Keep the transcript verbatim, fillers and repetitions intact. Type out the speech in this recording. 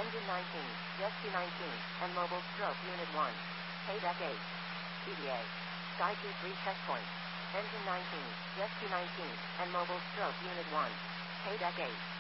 Engine nineteen, Rescue nineteen, and Mobile Stroke Unit one. Paydeck eight. T D A. Sky two three checkpoint. Engine nineteen, Rescue nineteen, and Mobile Stroke Unit one. Paydeck eight.